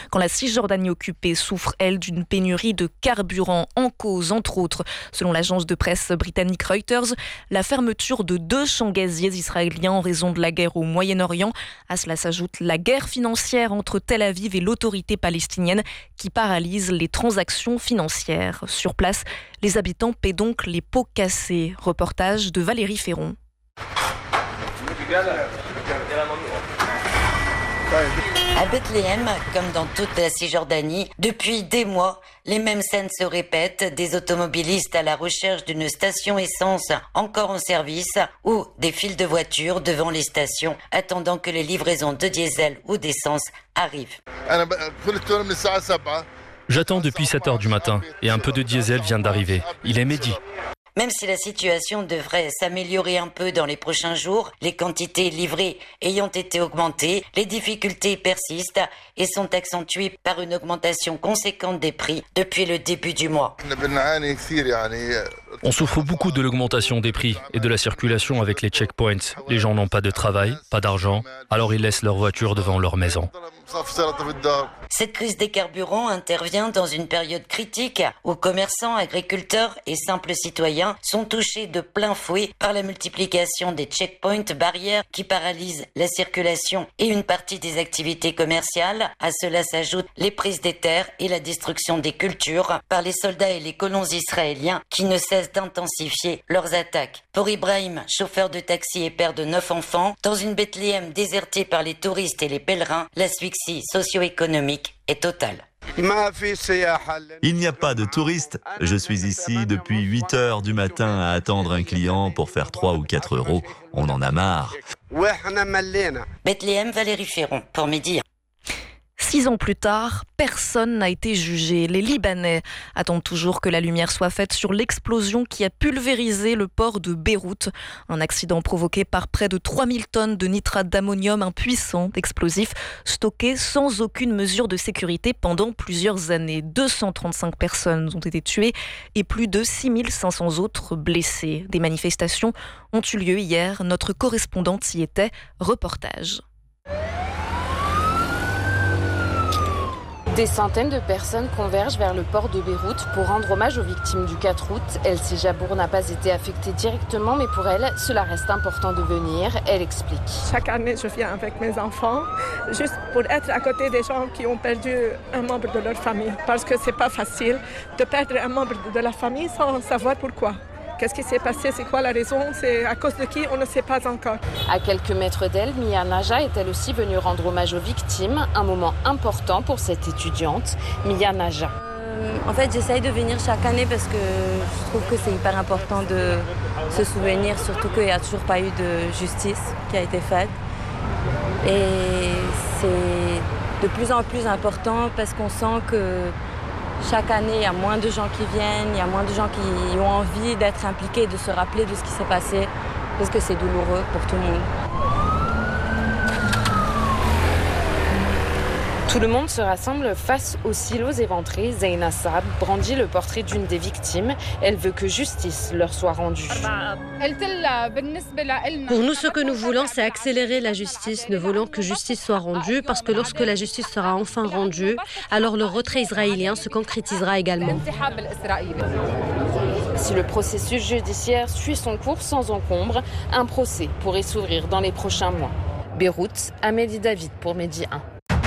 Quand la Cisjordanie occupée souffre, elle, d'une pénurie de carburant en cause, entre autres, selon l'agence de presse britannique Reuters, la fermeture de 2 champs gaziers israéliens en raison de la guerre au Moyen-Orient. À cela s'ajoute la guerre financière entre Tel Aviv et l'autorité palestinienne qui paralyse les transactions financières. Sur place, les habitants paient donc les pots cassés. Reportage de Valérie Ferron. À Bethléem, comme dans toute la Cisjordanie, depuis des mois, les mêmes scènes se répètent, des automobilistes à la recherche d'une station essence encore en service ou des files de voitures devant les stations attendant que les livraisons de diesel ou d'essence arrivent. J'attends depuis 7h du matin et un peu de diesel vient d'arriver. Il est midi. Même si la situation devrait s'améliorer un peu dans les prochains jours, les quantités livrées ayant été augmentées, les difficultés persistent et sont accentuées par une augmentation conséquente des prix depuis le début du mois. On souffre beaucoup de l'augmentation des prix et de la circulation avec les checkpoints. Les gens n'ont pas de travail, pas d'argent, alors ils laissent leur voiture devant leur maison. Cette crise des carburants intervient dans une période critique où commerçants, agriculteurs et simples citoyens sont touchés de plein fouet par la multiplication des checkpoints, barrières qui paralysent la circulation et une partie des activités commerciales. À cela s'ajoutent les prises des terres et la destruction des cultures par les soldats et les colons israéliens qui ne cessent d'intensifier leurs attaques. Pour Ibrahim, chauffeur de taxi et père de 9 enfants, dans une Bethléem désertée par les touristes et les pèlerins, l'asphyxie socio-économique est totale. Il n'y a pas de touristes. Je suis ici depuis 8 heures du matin à attendre un client pour faire 3 ou 4 euros. On en a marre. Bethléem, Valérie Ferron, pour Midi. 6 ans plus tard, personne n'a été jugé. Les Libanais attendent toujours que la lumière soit faite sur l'explosion qui a pulvérisé le port de Beyrouth. Un accident provoqué par près de 3000 tonnes de nitrate d'ammonium, un puissant explosif, stocké sans aucune mesure de sécurité pendant plusieurs années. 235 personnes ont été tuées et plus de 6500 autres blessées. Des manifestations ont eu lieu hier. Notre correspondante y était. Reportage. Des centaines de personnes convergent vers le port de Beyrouth pour rendre hommage aux victimes du 4 août. Elsie Jabour n'a pas été affectée directement, mais pour elle, cela reste important de venir. Elle explique. Chaque année, je viens avec mes enfants, juste pour être à côté des gens qui ont perdu un membre de leur famille. Parce que c'est pas facile de perdre un membre de la famille sans savoir pourquoi. Qu'est-ce qui s'est passé? C'est quoi la raison? C'est à cause de qui? On ne sait pas encore. À quelques mètres d'elle, Mia Naja est elle aussi venue rendre hommage aux victimes. Un moment important pour cette étudiante. Mia Naja. En fait, j'essaye de venir chaque année parce que je trouve que c'est hyper important de se souvenir, surtout qu'il n'y a toujours pas eu de justice qui a été faite. Et c'est de plus en plus important parce qu'on sent que chaque année, il y a moins de gens qui viennent, il y a moins de gens qui ont envie d'être impliqués, de se rappeler de ce qui s'est passé, parce que c'est douloureux pour tout le monde. Tout le monde se rassemble face aux silos éventrés. Zeyna Saab brandit le portrait d'une des victimes. Elle veut que justice leur soit rendue. Pour nous, ce que nous voulons, c'est accélérer la justice. Nous voulons que justice soit rendue parce que lorsque la justice sera enfin rendue, alors le retrait israélien se concrétisera également. Si le processus judiciaire suit son cours sans encombre, un procès pourrait s'ouvrir dans les prochains mois. Beyrouth, Amélie David pour Midi 1.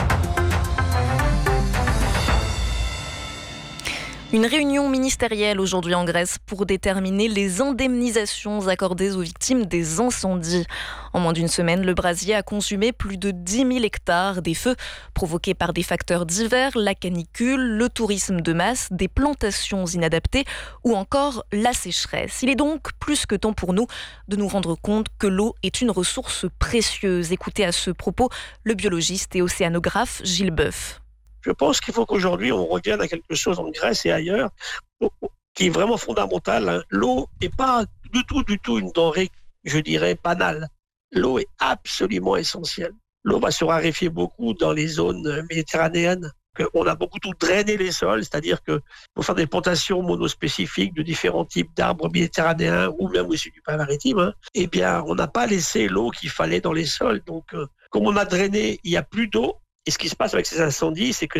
Une réunion ministérielle aujourd'hui en Grèce pour déterminer les indemnisations accordées aux victimes des incendies. En moins d'une semaine, le brasier a consumé plus de 10 000 hectares. Des feux provoqués par des facteurs divers, la canicule, le tourisme de masse, des plantations inadaptées ou encore la sécheresse. Il est donc plus que temps pour nous de nous rendre compte que l'eau est une ressource précieuse. Écoutez à ce propos le biologiste et océanographe Gilles Boeuf. Je pense qu'il faut qu'aujourd'hui, on revienne à quelque chose en Grèce et ailleurs qui est vraiment fondamental. L'eau n'est pas du tout une denrée, je dirais, banale. L'eau est absolument essentielle. L'eau va se raréfier beaucoup dans les zones méditerranéennes. On a beaucoup drainé les sols, c'est-à-dire que pour faire des plantations monospécifiques de différents types d'arbres méditerranéens ou même aussi du pain maritime, eh bien, on n'a pas laissé l'eau qu'il fallait dans les sols. Donc, comme on a drainé, il n'y a plus d'eau. Et ce qui se passe avec ces incendies, c'est que